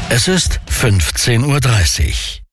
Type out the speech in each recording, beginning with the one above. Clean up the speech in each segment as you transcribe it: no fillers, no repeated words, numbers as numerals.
Es ist 15:30 Uhr.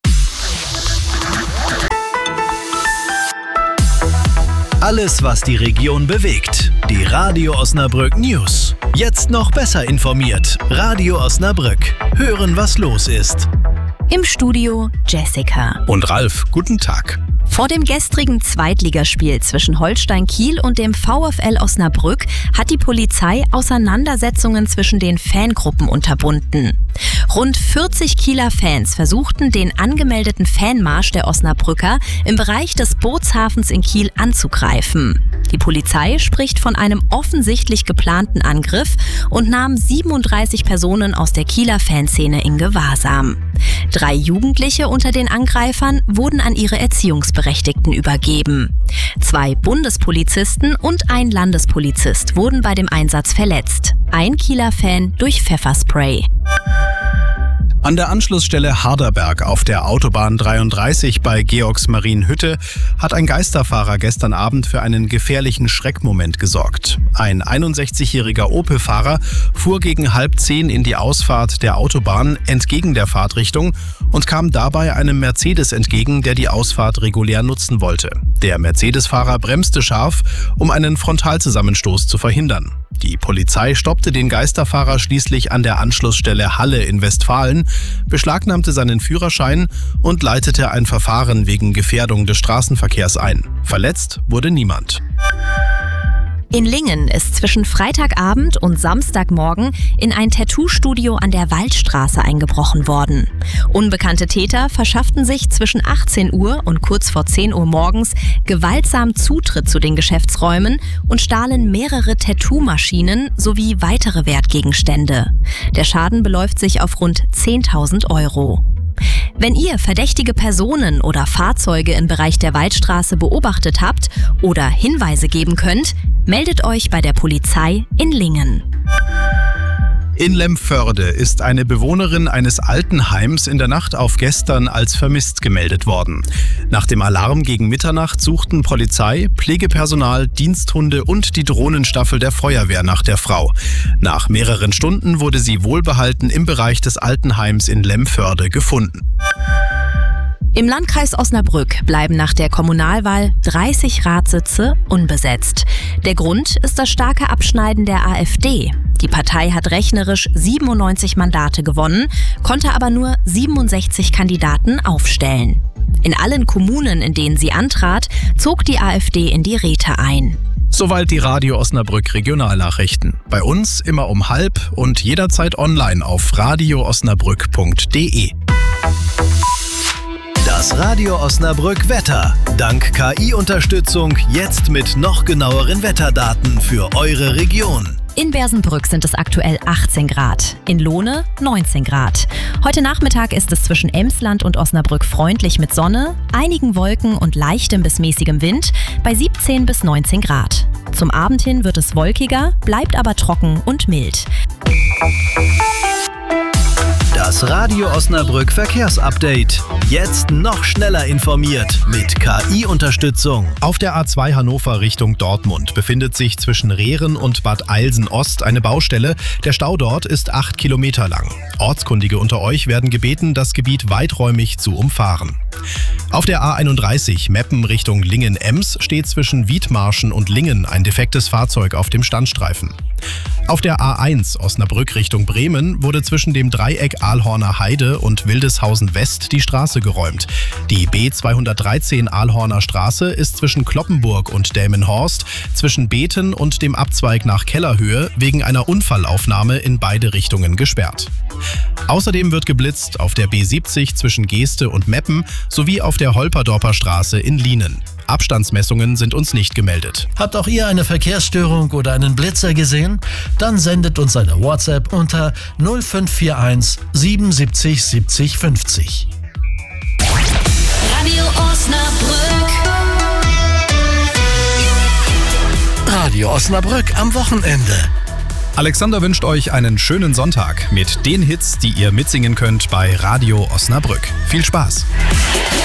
Alles, was die Region bewegt. Die Radio Osnabrück News. Jetzt noch besser informiert. Radio Osnabrück. Hören, was los ist. Im Studio Jessica und Ralf. Guten Tag. Vor dem gestrigen Zweitligaspiel zwischen Holstein Kiel und dem VfL Osnabrück hat die Polizei Auseinandersetzungen zwischen den Fangruppen unterbunden. Rund 40 Kieler Fans versuchten, den angemeldeten Fanmarsch der Osnabrücker im Bereich des Bootshafens in Kiel anzugreifen. Die Polizei spricht von einem offensichtlich geplanten Angriff und nahm 37 Personen aus der Kieler Fanszene in Gewahrsam. 3 Jugendliche unter den Angreifern wurden an ihre Erziehungsberechtigten übergeben. 2 Bundespolizisten und ein Landespolizist wurden bei dem Einsatz verletzt. Ein Kieler Fan durch Pfefferspray. An der Anschlussstelle Harderberg auf der Autobahn 33 bei Georgsmarienhütte hat ein Geisterfahrer gestern Abend für einen gefährlichen Schreckmoment gesorgt. Ein 61-jähriger Opel-Fahrer fuhr gegen 9:30 in die Ausfahrt der Autobahn entgegen der Fahrtrichtung und kam dabei einem Mercedes entgegen, der die Ausfahrt regulär nutzen wollte. Der Mercedes-Fahrer bremste scharf, um einen Frontalzusammenstoß zu verhindern. Die Polizei stoppte den Geisterfahrer schließlich an der Anschlussstelle Halle in Westfalen, beschlagnahmte seinen Führerschein und leitete ein Verfahren wegen Gefährdung des Straßenverkehrs ein. Verletzt wurde niemand. In Lingen ist zwischen Freitagabend und Samstagmorgen in ein Tattoo-Studio an der Waldstraße eingebrochen worden. Unbekannte Täter verschafften sich zwischen 18 Uhr und kurz vor 10 Uhr morgens gewaltsam Zutritt zu den Geschäftsräumen und stahlen mehrere Tattoo-Maschinen sowie weitere Wertgegenstände. Der Schaden beläuft sich auf rund 10.000 Euro. Wenn ihr verdächtige Personen oder Fahrzeuge im Bereich der Waldstraße beobachtet habt oder Hinweise geben könnt, meldet euch bei der Polizei in Lingen. In Lemförde ist eine Bewohnerin eines Altenheims in der Nacht auf gestern als vermisst gemeldet worden. Nach dem Alarm gegen Mitternacht suchten Polizei, Pflegepersonal, Diensthunde und die Drohnenstaffel der Feuerwehr nach der Frau. Nach mehreren Stunden wurde sie wohlbehalten im Bereich des Altenheims in Lemförde gefunden. Im Landkreis Osnabrück bleiben nach der Kommunalwahl 30 Ratssitze unbesetzt. Der Grund ist das starke Abschneiden der AfD. Die Partei hat rechnerisch 97 Mandate gewonnen, konnte aber nur 67 Kandidaten aufstellen. In allen Kommunen, in denen sie antrat, zog die AfD in die Räte ein. Soweit die Radio Osnabrück Regionalnachrichten. Bei uns immer um 12:30 und jederzeit online auf radioosnabrück.de. Das Radio Osnabrück Wetter. Dank KI-Unterstützung jetzt mit noch genaueren Wetterdaten für eure Region. In Bersenbrück sind es aktuell 18 Grad, in Lohne 19 Grad. Heute Nachmittag ist es zwischen Emsland und Osnabrück freundlich mit Sonne, einigen Wolken und leichtem bis mäßigem Wind bei 17 bis 19 Grad. Zum Abend hin wird es wolkiger, bleibt aber trocken und mild. Das Radio Osnabrück Verkehrsupdate. Jetzt noch schneller informiert mit KI-Unterstützung. Auf der A2 Hannover Richtung Dortmund befindet sich zwischen Rehren und Bad Eilsen Ost eine Baustelle. Der Stau dort ist 8 Kilometer lang. Ortskundige unter euch werden gebeten, das Gebiet weiträumig zu umfahren. Auf der A31 Meppen Richtung Lingen-Ems steht zwischen Wiedmarschen und Lingen ein defektes Fahrzeug auf dem Standstreifen. Auf der A1 Osnabrück Richtung Bremen wurde zwischen dem Dreieck Ahlhorner Heide und Wildeshausen West die Straße geräumt. Die B213 Ahlhorner Straße ist zwischen Kloppenburg und Delmenhorst, zwischen Beten und dem Abzweig nach Kellerhöhe wegen einer Unfallaufnahme in beide Richtungen gesperrt. Außerdem wird geblitzt auf der B70 zwischen Geeste und Meppen sowie auf der Holperdorper Straße in Lienen. Abstandsmessungen sind uns nicht gemeldet. Habt auch ihr eine Verkehrsstörung oder einen Blitzer gesehen? Dann sendet uns eine WhatsApp unter 0541 77 70 50. Radio Osnabrück. Radio Osnabrück am Wochenende. Alexander wünscht euch einen schönen Sonntag mit den Hits, die ihr mitsingen könnt bei Radio Osnabrück. Viel Spaß!